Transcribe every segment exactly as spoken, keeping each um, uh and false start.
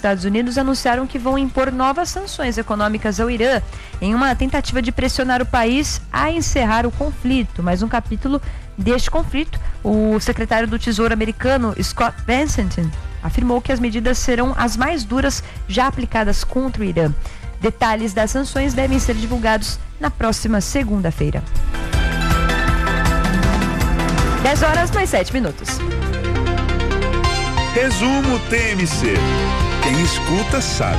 Estados Unidos anunciaram que vão impor novas sanções econômicas ao Irã em uma tentativa de pressionar o país a encerrar o conflito. Mais um capítulo deste conflito. O secretário do Tesouro americano, Scott Bessent, afirmou que as medidas serão as mais duras já aplicadas contra o Irã. Detalhes das sanções devem ser divulgados na próxima segunda-feira. dez horas mais sete minutos. Resumo T M C. Quem escuta sabe.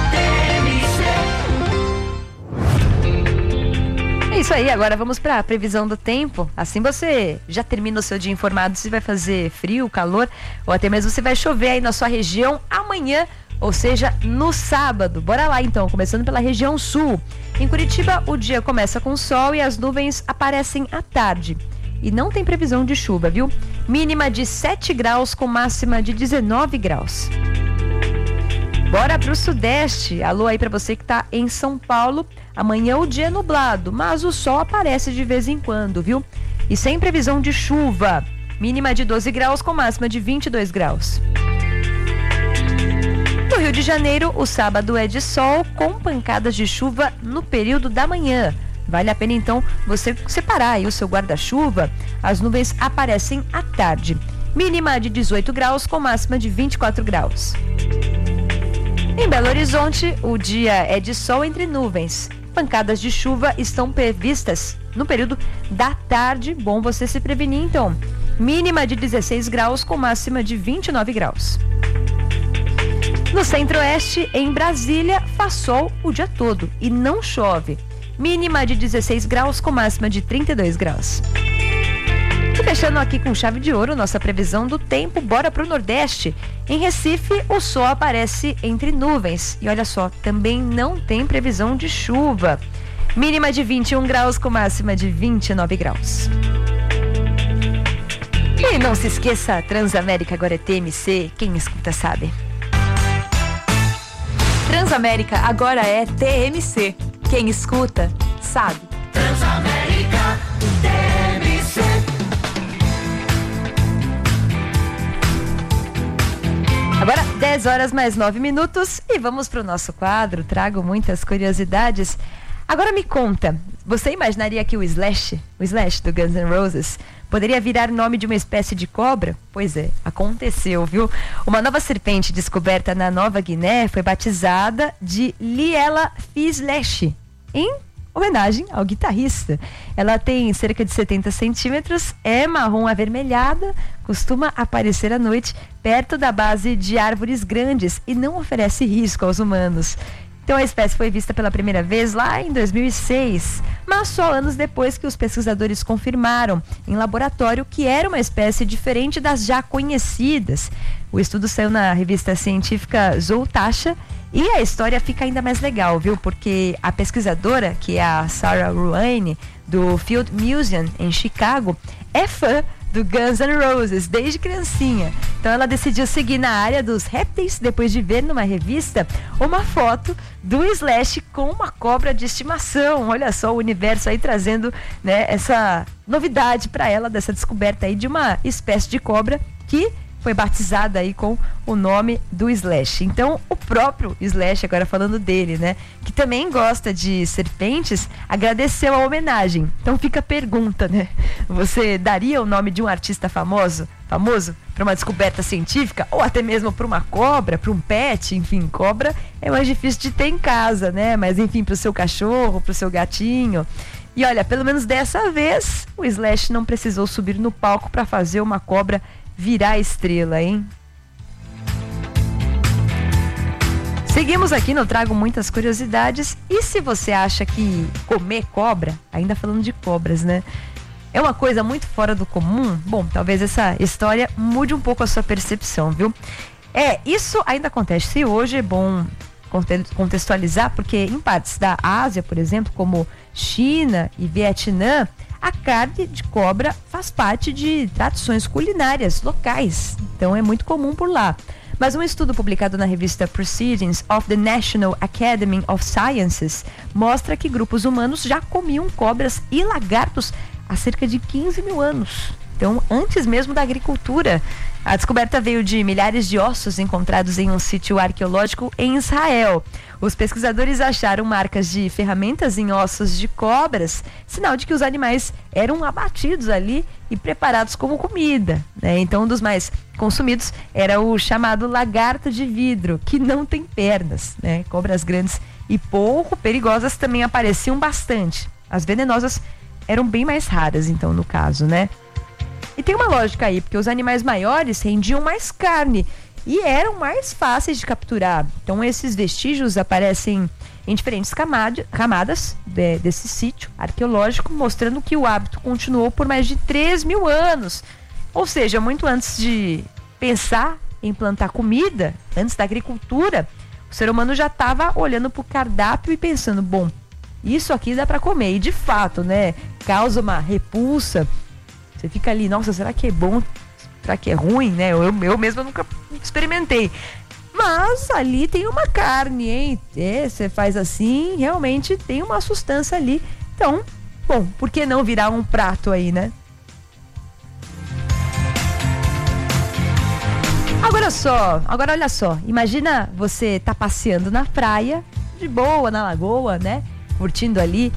É isso aí, agora vamos para a previsão do tempo. Assim você já termina o seu dia informado se vai fazer frio, calor ou até mesmo se vai chover aí na sua região amanhã, ou seja, no sábado. Bora lá então, começando pela região sul. Em Curitiba, o dia começa com sol e as nuvens aparecem à tarde. E não tem previsão de chuva, viu? Mínima de sete graus com máxima de dezenove graus. Bora pro sudeste. Alô aí pra você que tá em São Paulo. Amanhã o dia é nublado, mas o sol aparece de vez em quando, viu? E sem previsão de chuva. Mínima de doze graus com máxima de vinte e dois graus. No Rio de Janeiro, o sábado é de sol com pancadas de chuva no período da manhã. Vale a pena então você separar aí o seu guarda-chuva. As nuvens aparecem à tarde. Mínima de dezoito graus com máxima de vinte e quatro graus. Em Belo Horizonte, o dia é de sol entre nuvens. Pancadas de chuva estão previstas no período da tarde. Bom você se prevenir então. Mínima de dezesseis graus com máxima de vinte e nove graus. No centro-oeste, em Brasília, faz sol o dia todo e não chove. Mínima de dezesseis graus com máxima de trinta e dois graus. E fechando aqui com chave de ouro nossa previsão do tempo, bora pro Nordeste. Em Recife, o sol aparece entre nuvens. E olha só, também não tem previsão de chuva. Mínima de vinte e um graus com máxima de vinte e nove graus. E não se esqueça, Transamérica agora é T M C, quem escuta sabe. Transamérica agora é T M C. Quem escuta, sabe. Transamérica, T M C. Agora, dez horas mais nove minutos e vamos para o nosso quadro. Trago muitas curiosidades. Agora me conta, você imaginaria que o Slash, o Slash do Guns N' Roses, poderia virar nome de uma espécie de cobra? Pois é, aconteceu, viu? Uma nova serpente descoberta na Nova Guiné foi batizada de Liela Fislash, em homenagem ao guitarrista. Ela tem cerca de setenta centímetros, é marrom avermelhada, costuma aparecer à noite perto da base de árvores grandes e não oferece risco aos humanos. Então a espécie foi vista pela primeira vez lá em dois mil e seis, mas só anos depois que os pesquisadores confirmaram em laboratório que era uma espécie diferente das já conhecidas. O estudo saiu na revista científica Zootasha e a história fica ainda mais legal, viu? Porque a pesquisadora, que é a Sarah Ruane, do Field Museum em Chicago, é fã do Guns N' Roses desde criancinha. Então ela decidiu seguir na área dos répteis depois de ver numa revista uma foto do Slash com uma cobra de estimação. Olha só o universo aí trazendo, né, essa novidade para ela dessa descoberta aí de uma espécie de cobra que foi batizada aí com o nome do Slash. Então, o próprio Slash, agora falando dele, né, que também gosta de serpentes, agradeceu a homenagem. Então fica a pergunta, né? Você daria o nome de um artista famoso, famoso para uma descoberta científica ou até mesmo para uma cobra, para um pet? Enfim, cobra é mais difícil de ter em casa, né? Mas enfim, para o seu cachorro, para o seu gatinho. E olha, pelo menos dessa vez, o Slash não precisou subir no palco para fazer uma cobra virar estrela, hein? Seguimos aqui no Trago Muitas Curiosidades. E se você acha que comer cobra, ainda falando de cobras, né, é uma coisa muito fora do comum, bom, talvez essa história mude um pouco a sua percepção, viu? É, isso ainda acontece hoje, é bom contextualizar, porque em partes da Ásia, por exemplo, como China e Vietnã, a carne de cobra faz parte de tradições culinárias locais, então é muito comum por lá. Mas um estudo publicado na revista Proceedings of the National Academy of Sciences mostra que grupos humanos já comiam cobras e lagartos há cerca de quinze mil anos. Então, antes mesmo da agricultura. A descoberta veio de milhares de ossos encontrados em um sítio arqueológico em Israel. Os pesquisadores acharam marcas de ferramentas em ossos de cobras, sinal de que os animais eram abatidos ali e preparados como comida, né? Então, um dos mais consumidos era o chamado lagarto de vidro, que não tem pernas, né? Cobras grandes e pouco perigosas também apareciam bastante. As venenosas eram bem mais raras, então, no caso, né? E tem uma lógica aí, porque os animais maiores rendiam mais carne e eram mais fáceis de capturar. Então, esses vestígios aparecem em diferentes camada, camadas de, desse sítio arqueológico, mostrando que o hábito continuou por mais de três mil anos. Ou seja, muito antes de pensar em plantar comida, antes da agricultura, o ser humano já estava olhando para o cardápio e pensando, bom, isso aqui dá para comer. E de fato, né, causa uma repulsa. Você fica ali, nossa, será que é bom? Será que é ruim, né? Eu, eu mesma nunca experimentei. Mas ali tem uma carne, hein? É, você faz assim, realmente tem uma sustância ali. Então, bom, por que não virar um prato aí, né? Agora só, agora olha só. Imagina você tá passeando na praia, de boa, na lagoa, né? Curtindo ali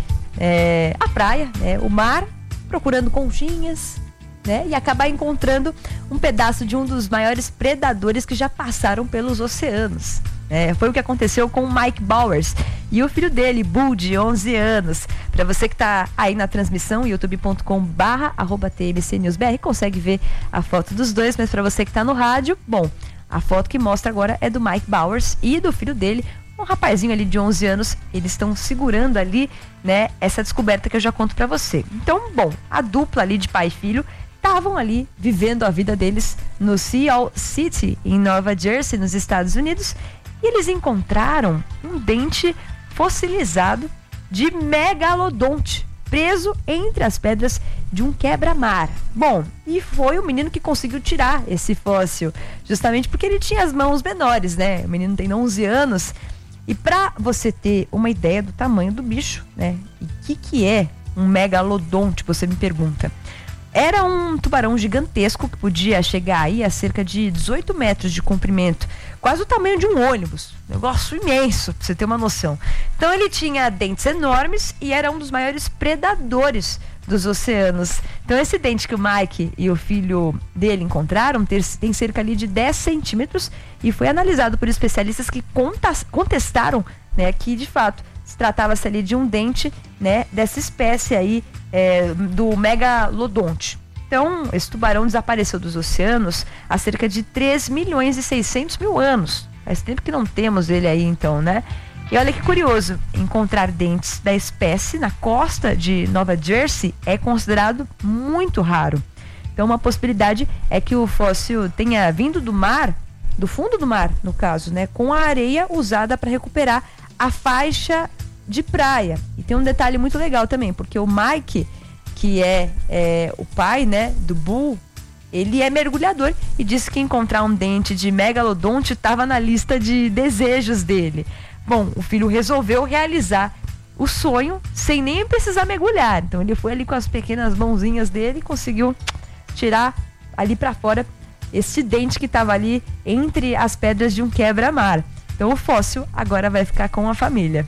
é, a praia, né? O mar, procurando conchinhas, né? E acabar encontrando um pedaço de um dos maiores predadores que já passaram pelos oceanos. É, foi o que aconteceu com o Mike Bowers e o filho dele, Bull, de onze anos. Para você que está aí na transmissão, youtube ponto com barra arroba T M C News B R, consegue ver a foto dos dois, mas para você que está no rádio, bom, a foto que mostra agora é do Mike Bowers e do filho dele, um rapazinho ali de onze anos. Eles estão segurando ali, né, essa descoberta que eu já conto para você. Então, bom, a dupla ali de pai e filho estavam ali vivendo a vida deles no Seal City, em Nova Jersey, nos Estados Unidos, e eles encontraram um dente fossilizado de megalodonte, preso entre as pedras de um quebra-mar. Bom, e foi o menino que conseguiu tirar esse fóssil, justamente porque ele tinha as mãos menores, né? O menino tem onze anos. E para você ter uma ideia do tamanho do bicho, né? E o que, que é um megalodonte, você me pergunta. Era um tubarão gigantesco que podia chegar aí a cerca de dezoito metros de comprimento, quase o tamanho de um ônibus. Negócio imenso, pra você ter uma noção. Então ele tinha dentes enormes e era um dos maiores predadores dos oceanos. Então esse dente que o Mike e o filho dele encontraram ter, tem cerca ali de dez centímetros e foi analisado por especialistas que contas, contestaram, né, que de fato se tratava-se ali de um dente, né, dessa espécie aí, é, do megalodonte. Então, esse tubarão desapareceu dos oceanos há cerca de três milhões e seiscentos mil anos. Faz tempo que não temos ele aí, então, né? E olha que curioso, encontrar dentes da espécie na costa de Nova Jersey é considerado muito raro. Então, uma possibilidade é que o fóssil tenha vindo do mar, do fundo do mar, no caso, né, com a areia usada para recuperar a faixa de praia. E tem um detalhe muito legal também, porque o Mike, que é, é o pai, né, do Bull, ele é mergulhador e disse que encontrar um dente de megalodonte estava na lista de desejos dele. Bom, o filho resolveu realizar o sonho sem nem precisar mergulhar. Então ele foi ali com as pequenas mãozinhas dele e conseguiu tirar ali para fora esse dente que estava ali entre as pedras de um quebra-mar. Então o fóssil agora vai ficar com a família.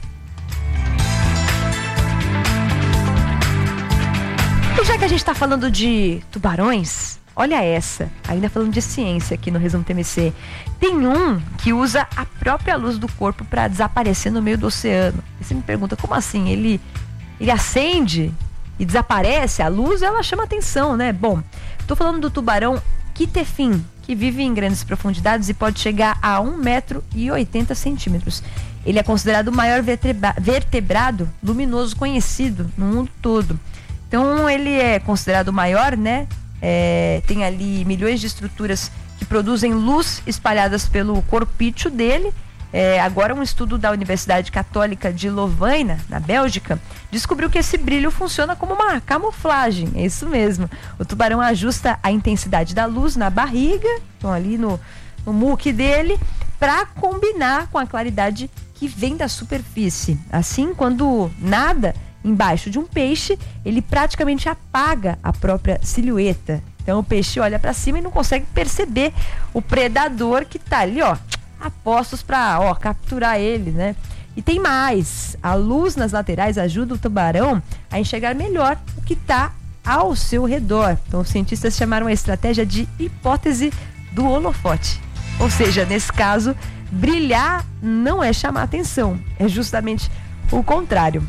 E já que a gente está falando de tubarões, olha essa, ainda falando de ciência aqui no Resumo T M C. Tem um que usa a própria luz do corpo para desaparecer no meio do oceano. E você me pergunta, como assim? Ele, ele acende e desaparece? A luz, ela chama atenção, né? Bom, estou falando do tubarão Kitefin, que vive em grandes profundidades e pode chegar a um metro e oitenta centímetros. Ele é considerado o maior vertebra- vertebrado luminoso conhecido no mundo todo. Então ele é considerado o maior, né? É, tem ali milhões de estruturas que produzem luz espalhadas pelo corpício dele. É, agora um estudo da Universidade Católica de Louvain, na Bélgica, descobriu que esse brilho funciona como uma camuflagem. É isso mesmo. O tubarão ajusta a intensidade da luz na barriga, então ali no, no muque dele, para combinar com a claridade que vem da superfície. Assim, quando nada embaixo de um peixe, ele praticamente apaga a própria silhueta. Então o peixe olha para cima e não consegue perceber o predador que tá ali, ó, a postos para, ó, capturar ele, né? E tem mais, a luz nas laterais ajuda o tubarão a enxergar melhor o que tá ao seu redor. Então os cientistas chamaram a estratégia de hipótese do holofote. Ou seja, nesse caso, brilhar não é chamar atenção, é justamente o contrário.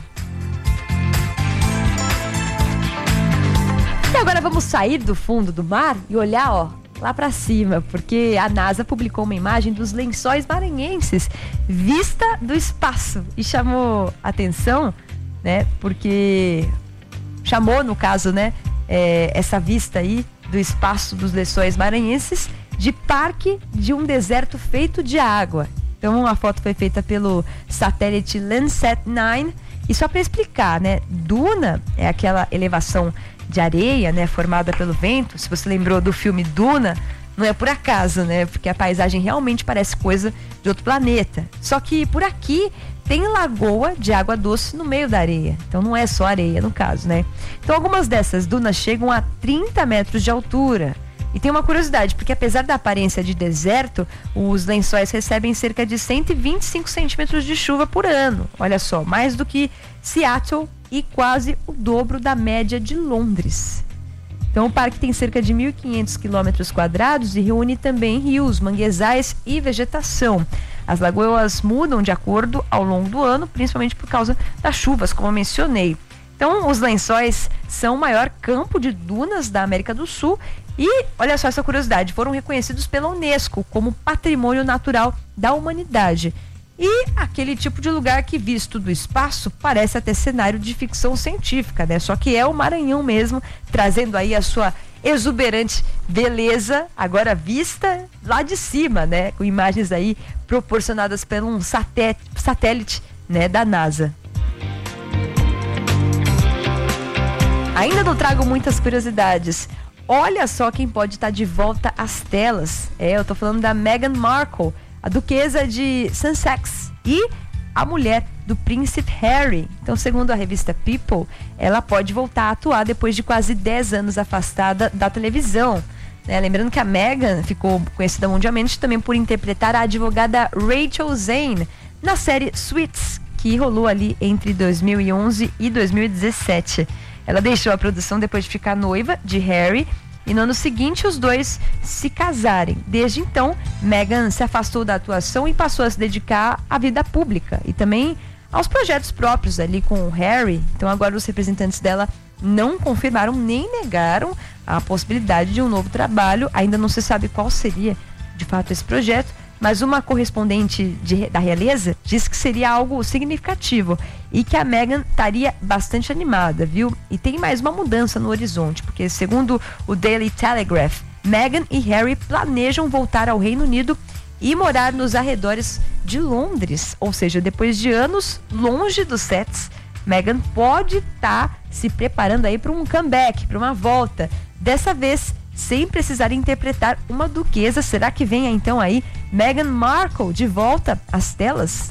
E agora vamos sair do fundo do mar e olhar, ó, lá para cima, porque a NASA publicou uma imagem dos lençóis maranhenses, vista do espaço, e chamou atenção, né, porque chamou, no caso, né, é, essa vista aí do espaço dos lençóis maranhenses de parque de um deserto feito de água. Então a foto foi feita pelo satélite Landsat nove, e só para explicar, né, duna é aquela elevação de areia, né, formada pelo vento. Se você lembrou do filme Duna, não é por acaso, né, porque a paisagem realmente parece coisa de outro planeta. Só que por aqui tem lagoa de água doce no meio da areia, então não é só areia no caso, né. Então algumas dessas dunas chegam a trinta metros de altura. E tem uma curiosidade, porque apesar da aparência de deserto, os lençóis recebem cerca de cento e vinte e cinco centímetros de chuva por ano. Olha só, mais do que Seattle e quase o dobro da média de Londres. Então o parque tem cerca de mil e quinhentos quilômetros quadrados e reúne também rios, manguezais e vegetação. As lagoas mudam de acordo ao longo do ano, principalmente por causa das chuvas, como eu mencionei. Então os lençóis são o maior campo de dunas da América do Sul. E, olha só essa curiosidade, foram reconhecidos pela Unesco como Patrimônio Natural da Humanidade. E aquele tipo de lugar que, visto do espaço, parece até cenário de ficção científica, né? Só que é o Maranhão mesmo, trazendo aí a sua exuberante beleza, agora vista lá de cima, né? Com imagens aí proporcionadas por um satélite, satélite, né, da NASA. Ainda não trago muitas curiosidades. Olha só quem pode estar de volta às telas. É, eu tô falando da Meghan Markle, a duquesa de Sussex e a mulher do príncipe Harry. Então, segundo a revista People, ela pode voltar a atuar depois de quase dez anos afastada da televisão. Né? Lembrando que a Meghan ficou conhecida mundialmente também por interpretar a advogada Rachel Zane na série Suits, que rolou ali entre dois mil e onze e dois mil e dezessete. Ela deixou a produção depois de ficar noiva de Harry e no ano seguinte os dois se casarem. Desde então, Meghan se afastou da atuação e passou a se dedicar à vida pública e também aos projetos próprios ali com o Harry. Então agora os representantes dela não confirmaram nem negaram a possibilidade de um novo trabalho. Ainda não se sabe qual seria de fato esse projeto, mas uma correspondente de, da realeza disse que seria algo significativo e que a Meghan estaria bastante animada, viu? E tem mais uma mudança no horizonte, porque segundo o Daily Telegraph, Meghan e Harry planejam voltar ao Reino Unido e morar nos arredores de Londres, ou seja, depois de anos longe dos sets, Meghan pode estar tá se preparando aí para um comeback, para uma volta, dessa vez sem precisar interpretar uma duquesa. Será que vem então aí Meghan Markle de volta às telas?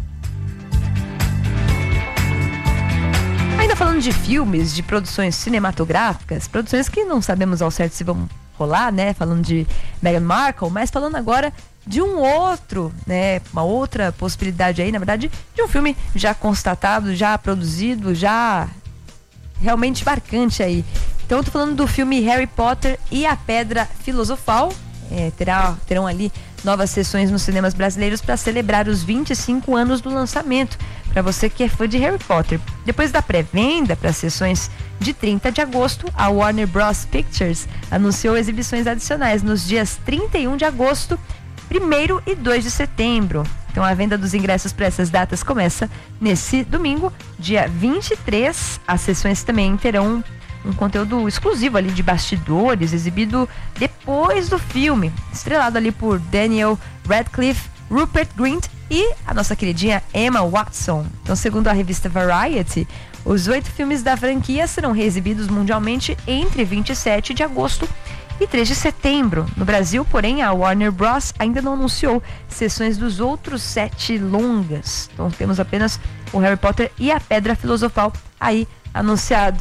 Ainda falando de filmes, de produções cinematográficas, produções que não sabemos ao certo se vão rolar, né? Falando de Meghan Markle, mas falando agora de um outro, né? Uma outra possibilidade aí, na verdade, de um filme já constatado, já produzido, já realmente marcante aí. Então eu tô falando do filme Harry Potter e a Pedra Filosofal. É, terá, terão ali novas sessões nos cinemas brasileiros para celebrar os vinte e cinco anos do lançamento, para você que é fã de Harry Potter. Depois da pré-venda para as sessões de trinta de agosto, a Warner Bros. Pictures anunciou exibições adicionais nos dias trinta e um de agosto, primeiro e dois de setembro. Então a venda dos ingressos para essas datas começa nesse domingo, dia vinte e três. As sessões também terão um conteúdo exclusivo ali de bastidores, exibido depois do filme, estrelado ali por Daniel Radcliffe, Rupert Grint e a nossa queridinha Emma Watson. Então, segundo a revista Variety, os oito filmes da franquia serão reexibidos mundialmente entre vinte e sete de agosto e três de setembro. No Brasil, porém, a Warner Bros. Ainda não anunciou sessões dos outros sete longas. Então temos apenas o Harry Potter e a Pedra Filosofal aí anunciado.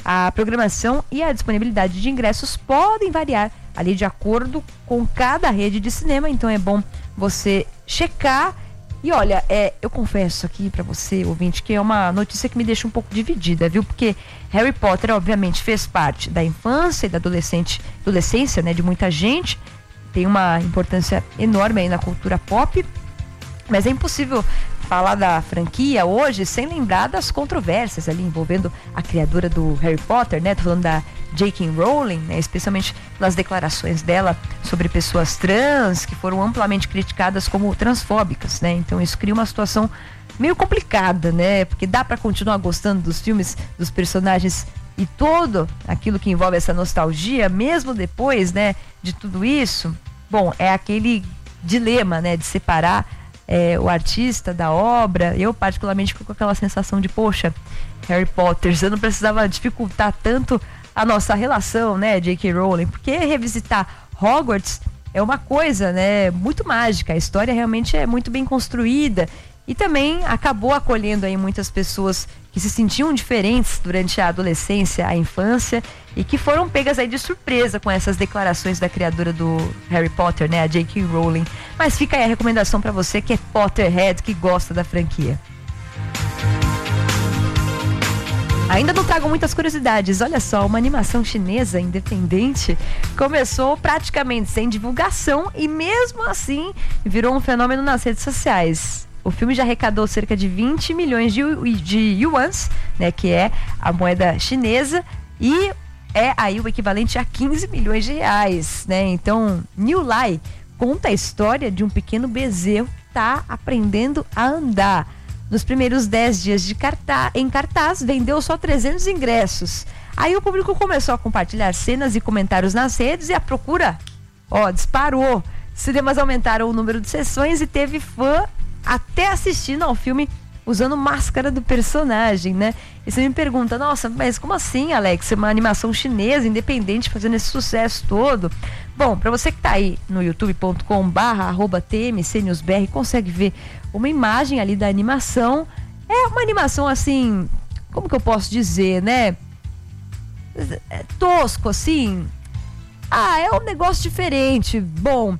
A programação e a disponibilidade de ingressos podem variar ali de acordo com cada rede de cinema, então é bom você checar. E olha, é, eu confesso aqui pra você, ouvinte, que é uma notícia que me deixa um pouco dividida, viu? Porque Harry Potter, obviamente, fez parte da infância e da adolescente, adolescência, né, de muita gente. Tem uma importância enorme aí na cultura pop. Mas é impossível falar da franquia hoje sem lembrar das controvérsias ali envolvendo a criadora do Harry Potter, né? Tô falando da J K Rowling, né? Especialmente pelas declarações dela sobre pessoas trans, que foram amplamente criticadas como transfóbicas, né? Então isso cria uma situação meio complicada, né? Porque dá para continuar gostando dos filmes, dos personagens e todo aquilo que envolve essa nostalgia, mesmo depois, né, de tudo isso. Bom, é aquele dilema, né, de separar É, o artista da obra. Eu particularmente fico com aquela sensação de, poxa, Harry Potter, você não precisava dificultar tanto a nossa relação, né, J K Rowling, porque revisitar Hogwarts é uma coisa, né, muito mágica. A história realmente é muito bem construída e também acabou acolhendo aí muitas pessoas que se sentiam diferentes durante a adolescência, a infância, e que foram pegas aí de surpresa com essas declarações da criadora do Harry Potter, né, a J K Rowling. Mas fica aí a recomendação para você que é Potterhead, que gosta da franquia. Ainda não trago muitas curiosidades. Olha só, uma animação chinesa independente começou praticamente sem divulgação e mesmo assim virou um fenômeno nas redes sociais. O filme já arrecadou cerca de vinte milhões de, de yuans, né, que é a moeda chinesa, e é aí o equivalente a quinze milhões de reais, né? Então, New Lai conta a história de um pequeno bezerro que tá aprendendo a andar. Nos primeiros dez dias de cartaz, em cartaz, vendeu só trezentos ingressos. Aí o público começou a compartilhar cenas e comentários nas redes e a procura, ó, disparou. Cinemas aumentaram o número de sessões e teve fã até assistindo ao filme usando máscara do personagem, né? E você me pergunta, nossa, mas como assim, Alex? É uma animação chinesa, independente, fazendo esse sucesso todo? Bom, para você que tá aí no youtube ponto com barra arroba T M C News B R, consegue ver uma imagem ali da animação. É uma animação assim, como que eu posso dizer, né? É tosco, assim. Ah, é um negócio diferente. Bom,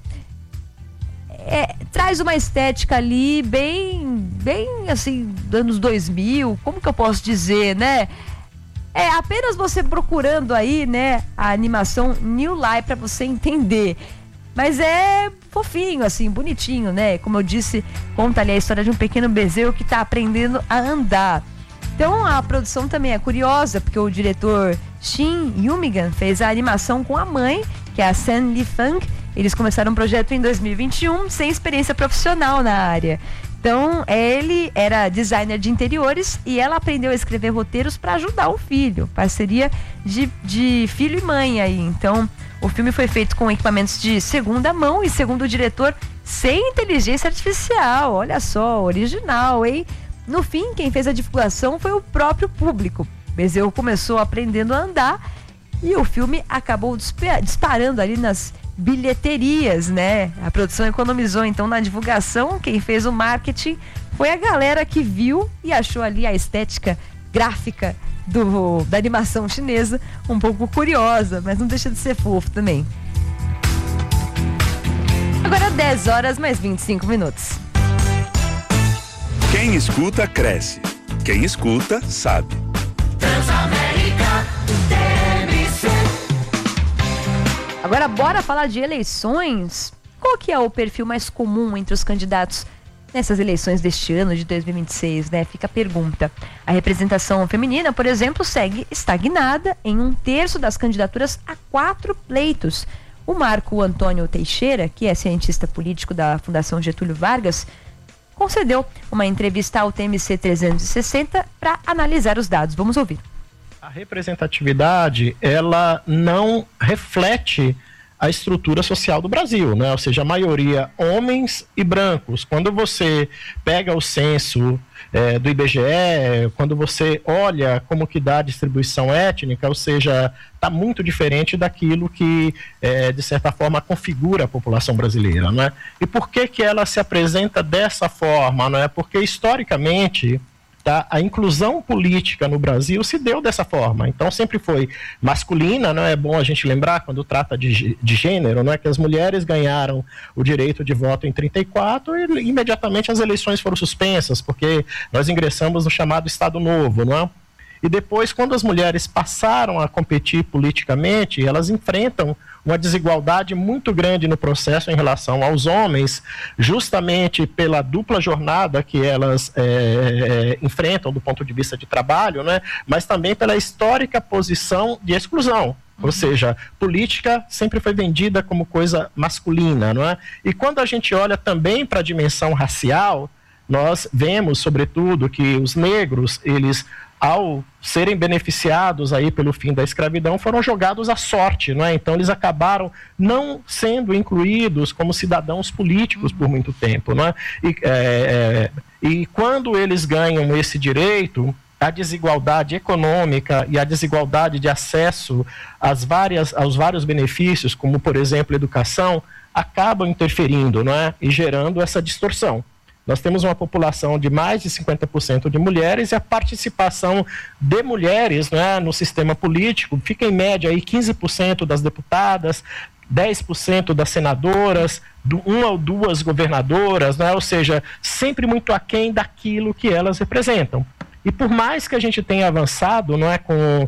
É, traz uma estética ali bem, bem assim, anos dois mil, como que eu posso dizer, né? É apenas você procurando aí, né, a animação New Lai para você entender. Mas é fofinho, assim, bonitinho, né? Como eu disse, conta ali a história de um pequeno bezerro que tá aprendendo a andar. Então a produção também é curiosa, porque o diretor Shin Yumigan fez a animação com a mãe, que é a San Li-fang. Eles começaram um projeto em dois mil e vinte e um, sem experiência profissional na área. Então, ele era designer de interiores e ela aprendeu a escrever roteiros para ajudar o filho. Parceria de, de filho e mãe aí. Então, o filme foi feito com equipamentos de segunda mão e, segundo o diretor, sem inteligência artificial. Olha só, original, hein? No fim, quem fez a divulgação foi o próprio público. Bezerro começou aprendendo a andar e o filme acabou disparando ali nas bilheterias, né? A produção economizou então na divulgação. Quem fez o marketing foi a galera que viu e achou ali a estética gráfica do, da animação chinesa um pouco curiosa, mas não deixa de ser fofo também. Agora dez horas mais vinte e cinco minutos. Quem escuta, cresce. Quem escuta, sabe. Transamérica T M C. Agora bora falar de eleições. Qual que é o perfil mais comum entre os candidatos nessas eleições deste ano de dois mil e vinte e seis, né? Fica a pergunta. A representação feminina, por exemplo, segue estagnada em um terço das candidaturas a quatro pleitos. O Marco Antônio Teixeira, que é cientista político da Fundação Getúlio Vargas, concedeu uma entrevista ao T M C trezentos e sessenta para analisar os dados. Vamos ouvir. A representatividade, ela não reflete a estrutura social do Brasil, né? Ou seja, a maioria homens e brancos. Quando você pega o censo é, do I B G E, quando você olha como que dá a distribuição étnica, ou seja, está muito diferente daquilo que, é, de certa forma, configura a população brasileira, né? E por que que ela se apresenta dessa forma, né? Porque, historicamente, tá? A inclusão política no Brasil se deu dessa forma. Então sempre foi masculina, não é bom a gente lembrar quando trata de, de gênero, não é que as mulheres ganharam o direito de voto em trinta e quatro e imediatamente as eleições foram suspensas, porque nós ingressamos no chamado Estado Novo, não é? E depois, quando as mulheres passaram a competir politicamente, elas enfrentam uma desigualdade muito grande no processo em relação aos homens, justamente pela dupla jornada que elas é, é, enfrentam do ponto de vista de trabalho, né? Mas também pela histórica posição de exclusão. Ou seja, política sempre foi vendida como coisa masculina, não é? E quando a gente olha também para a dimensão racial, nós vemos, sobretudo, que os negros, eles, ao serem beneficiados aí pelo fim da escravidão, foram jogados à sorte, não é? Então eles acabaram não sendo incluídos como cidadãos políticos por muito tempo, não é? E, é, é, e quando eles ganham esse direito, a desigualdade econômica e a desigualdade de acesso às várias, aos vários benefícios, como por exemplo educação, acabam interferindo, não é? E gerando essa distorção. Nós temos uma população de mais de cinquenta por cento de mulheres e a participação de mulheres, né, no sistema político fica em média aí quinze por cento das deputadas, dez por cento das senadoras, do, uma ou duas governadoras, né, ou seja, sempre muito aquém daquilo que elas representam. E por mais que a gente tenha avançado, não é, com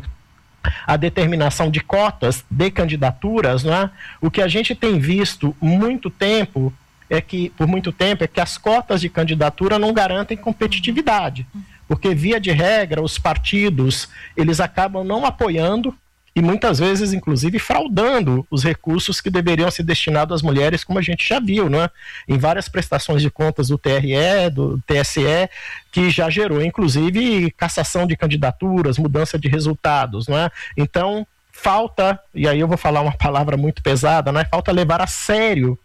a determinação de cotas de candidaturas, não é, o que a gente tem visto muito tempo é que, por muito tempo, é que as cotas de candidatura não garantem competitividade, porque via de regra os partidos, eles acabam não apoiando e muitas vezes, inclusive, fraudando os recursos que deveriam ser destinados às mulheres, como a gente já viu, não é? Em várias prestações de contas do T R E, do T S E, que já gerou, inclusive, cassação de candidaturas, mudança de resultados, não é? Então, falta, e aí eu vou falar uma palavra muito pesada, não é? Falta levar a sério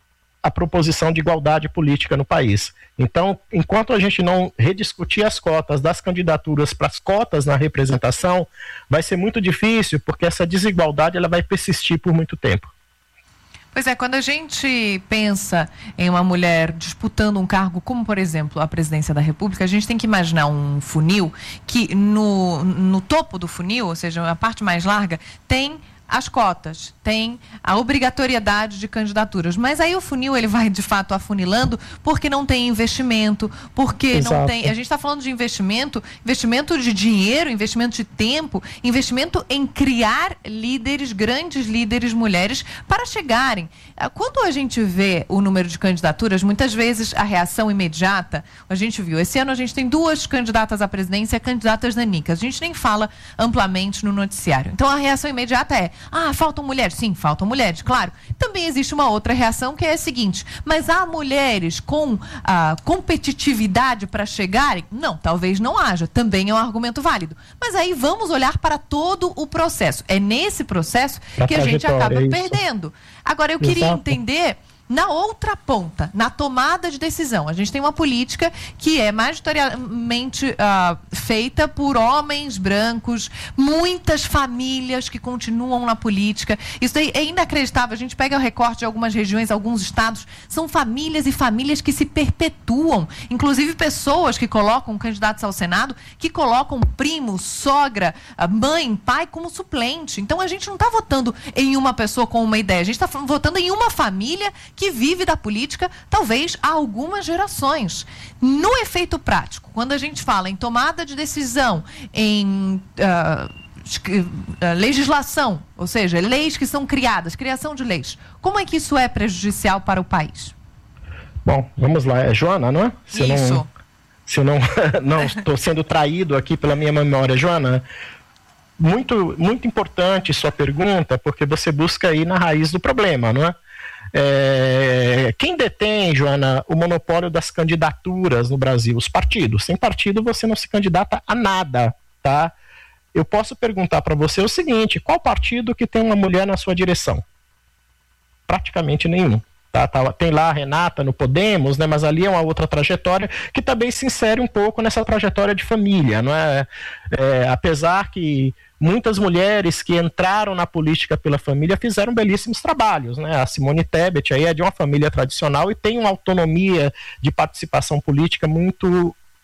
a proposição de igualdade política no país. Então, enquanto a gente não rediscutir as cotas das candidaturas para as cotas na representação, vai ser muito difícil, porque essa desigualdade ela vai persistir por muito tempo. Pois é, quando a gente pensa em uma mulher disputando um cargo como, por exemplo, a presidência da República, a gente tem que imaginar um funil que no, no topo do funil, ou seja, a parte mais larga, tem as cotas, tem a obrigatoriedade de candidaturas, mas aí o funil ele vai de fato afunilando porque não tem investimento, porque Exato. não tem, a gente está falando de investimento, investimento de dinheiro, investimento de tempo, investimento em criar líderes, grandes líderes mulheres para chegarem. Quando a gente vê o número de candidaturas, muitas vezes a reação imediata, a gente viu, esse ano a gente tem duas candidatas à presidência, candidatas nanicas, a gente nem fala amplamente no noticiário, então a reação imediata é: ah, faltam mulheres? Sim, faltam mulheres, claro. Também existe uma outra reação que é a seguinte: mas há mulheres com ah, competitividade para chegarem? Não, talvez não haja. Também é um argumento válido. Mas aí vamos olhar para todo o processo. É nesse processo que a gente acaba é perdendo. Agora, eu queria Exato. entender na outra ponta, na tomada de decisão. A gente tem uma política que é majoritariamente uh, feita por homens brancos, muitas famílias que continuam na política. Isso é inacreditável. A gente pega o recorte de algumas regiões, alguns estados, são famílias e famílias que se perpetuam. Inclusive pessoas que colocam candidatos ao Senado, que colocam primo, sogra, mãe, pai como suplente. Então a gente não está votando em uma pessoa com uma ideia, a gente está votando em uma família que vive da política, talvez há algumas gerações. No efeito prático, quando a gente fala em tomada de decisão, em uh, uh, legislação, ou seja, leis que são criadas, criação de leis, como é que isso é prejudicial para o país? Bom, vamos lá. É Joana, não é? Se isso. Eu não, se eu não não estou sendo traído aqui pela minha memória, Joana, muito, muito importante sua pergunta, porque você busca ir na raiz do problema, não é? É, quem detém, Joana, o monopólio das candidaturas no Brasil? Os partidos. Sem partido você não se candidata a nada, tá? Eu posso perguntar para você o seguinte: qual partido que tem uma mulher na sua direção? Praticamente nenhum. Tá, tá, tem lá a Renata no Podemos, né, mas ali é uma outra trajetória que também se insere um pouco nessa trajetória de família, não é? É, apesar que muitas mulheres que entraram na política pela família fizeram belíssimos trabalhos, né? A Simone Tebet aí é de uma família tradicional e tem uma autonomia de participação política muito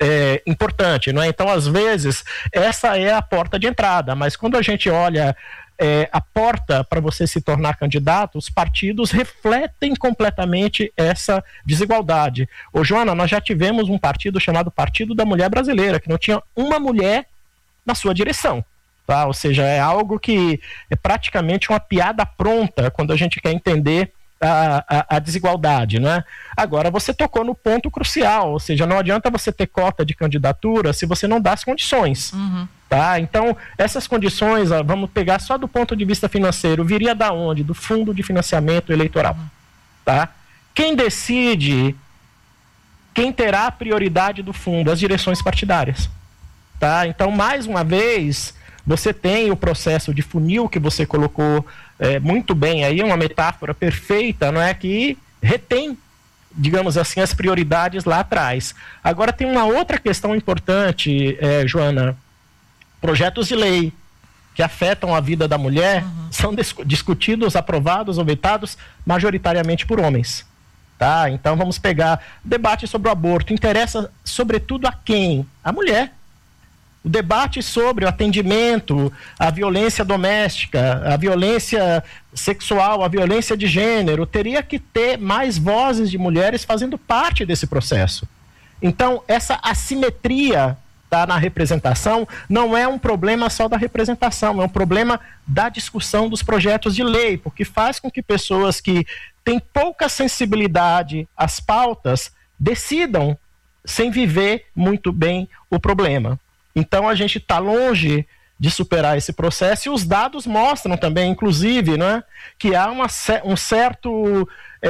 é, importante, não é? Então, às vezes, essa é a porta de entrada, mas quando a gente olha é, a porta para você se tornar candidato, os partidos refletem completamente essa desigualdade. Ô, Joana, nós já tivemos um partido chamado Partido da Mulher Brasileira, que não tinha uma mulher na sua direção. Tá? Ou seja, é algo que é praticamente uma piada pronta quando a gente quer entender a, a, a desigualdade, né? Agora, você tocou no ponto crucial, ou seja, não adianta você ter cota de candidatura se você não dá as condições. Uhum. Tá? Então, essas condições, ó, vamos pegar só do ponto de vista financeiro, viria da onde? Do Fundo de Financiamento Eleitoral. Uhum. Tá? Quem decide, quem terá a prioridade do fundo? As direções partidárias. Tá? Então, mais uma vez, você tem o processo de funil que você colocou é, muito bem aí, uma metáfora perfeita, não é? Que retém, digamos assim, as prioridades lá atrás. Agora tem uma outra questão importante, é, Joana. Projetos de lei que afetam a vida da mulher uhum. são discutidos, aprovados ou vetados majoritariamente por homens. Tá? Então vamos pegar debate sobre o aborto. Interessa sobretudo a quem? A mulher. O debate sobre o atendimento, a violência doméstica, a violência sexual, a violência de gênero, teria que ter mais vozes de mulheres fazendo parte desse processo. Então, essa assimetria tá, na representação não é um problema só da representação, é um problema da discussão dos projetos de lei, porque faz com que pessoas que têm pouca sensibilidade às pautas decidam sem viver muito bem o problema. Então, a gente está longe de superar esse processo e os dados mostram também, inclusive, né, que há uma, um certo,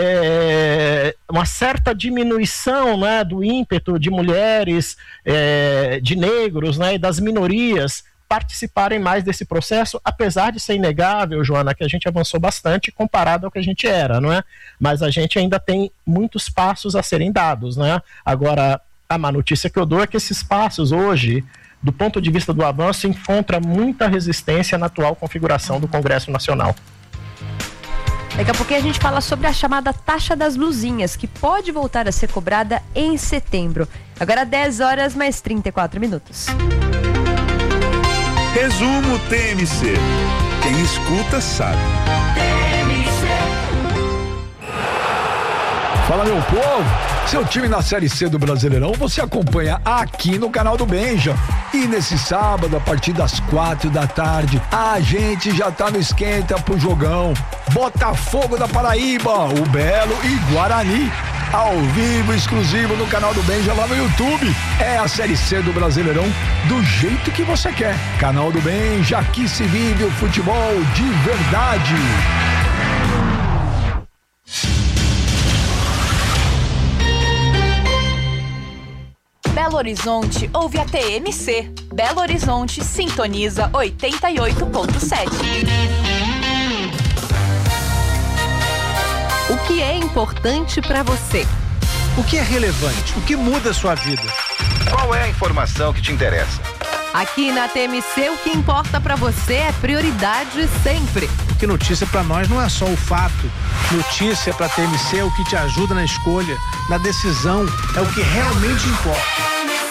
é, uma certa diminuição, né, do ímpeto de mulheres, é, de negros, né, e das minorias participarem mais desse processo, apesar de ser inegável, Joana, que a gente avançou bastante comparado ao que a gente era, não é? Mas a gente ainda tem muitos passos a serem dados, né? Agora, a má notícia que eu dou é que esses passos hoje, do ponto de vista do avanço, encontra muita resistência na atual configuração do Congresso Nacional. Daqui a pouquinho a gente fala sobre a chamada taxa das blusinhas, que pode voltar a ser cobrada em setembro. Agora dez horas mais trinta e quatro minutos. Resumo T M C. Quem escuta sabe. Fala, meu povo! Seu time na Série C do Brasileirão você acompanha aqui no canal do Benja. E nesse sábado, a partir das quatro da tarde, a gente já tá no esquenta pro jogão. Botafogo da Paraíba, o Belo e Guarani. Ao vivo, exclusivo no canal do Benja lá no YouTube. É a Série C do Brasileirão do jeito que você quer. Canal do Benja, aqui se vive o futebol de verdade. Belo Horizonte ouve a T M C. Belo Horizonte sintoniza oitenta e oito ponto sete. O que é importante para você? O que é relevante? O que muda a sua vida? Qual é a informação que te interessa? Aqui na T M C, o que importa para você é prioridade sempre. Porque notícia para nós não é só o fato. Notícia para a T M C é o que te ajuda na escolha, na decisão, é o que realmente importa.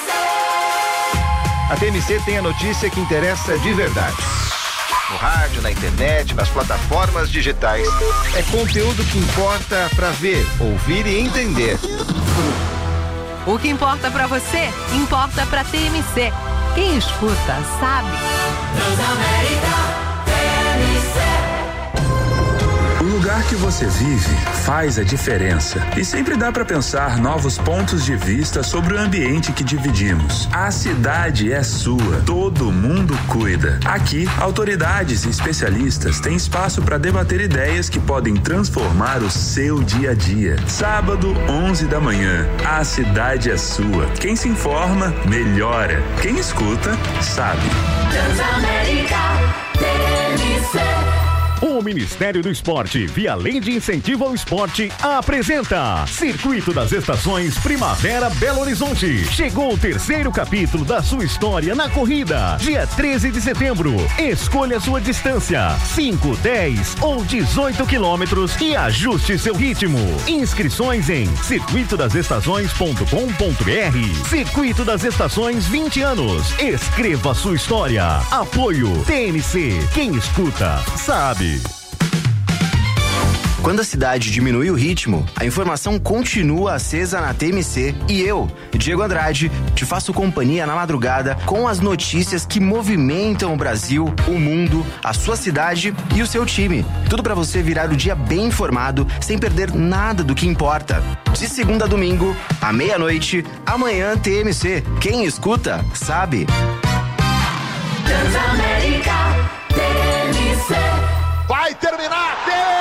A T M C tem a notícia que interessa de verdade. No rádio, na internet, nas plataformas digitais. É conteúdo que importa para ver, ouvir e entender. O que importa para você, importa para a T M C. Quem escuta, sabe. Transamérica, T M C. O lugar que você vive faz a diferença e sempre dá para pensar novos pontos de vista sobre o ambiente que dividimos. A cidade é sua, todo mundo cuida. Aqui, autoridades e especialistas têm espaço para debater ideias que podem transformar o seu dia a dia. Sábado, onze da manhã, a cidade é sua. Quem se informa, melhora. Quem escuta, sabe. Transamérica, T M C. O Ministério do Esporte, via Lei de Incentivo ao Esporte, apresenta Circuito das Estações Primavera Belo Horizonte. Chegou o terceiro capítulo da sua história na corrida. Dia treze de setembro. Escolha sua distância: cinco, dez ou dezoito quilômetros e ajuste seu ritmo. Inscrições em circuito das estações ponto com ponto br. Circuito das Estações, vinte anos. Escreva sua história. Apoio T M C. Quem escuta, sabe. Quando a cidade diminui o ritmo, a informação continua acesa na T M C e eu, Diego Andrade, te faço companhia na madrugada com as notícias que movimentam o Brasil, o mundo, a sua cidade e o seu time. Tudo para você virar o dia bem informado, sem perder nada do que importa. De segunda a domingo, à meia-noite, amanhã T M C. Quem escuta, sabe. Transamérica T M C. Vai terminar!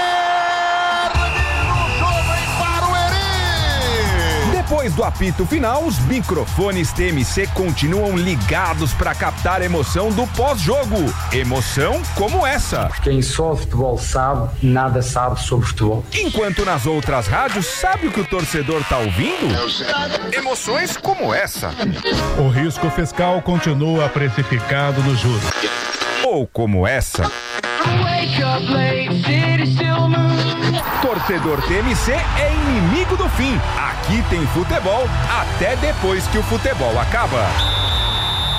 Depois do apito final, os microfones T M C continuam ligados para captar a emoção do pós-jogo. Emoção como essa. Quem só futebol sabe, nada sabe sobre futebol. Enquanto nas outras rádios, sabe o que o torcedor tá ouvindo? Emoções como essa. O risco fiscal continua precificado nos juros. Ou como essa. Torcedor T M C é inimigo do fim. Aqui tem futebol até depois que o futebol acaba.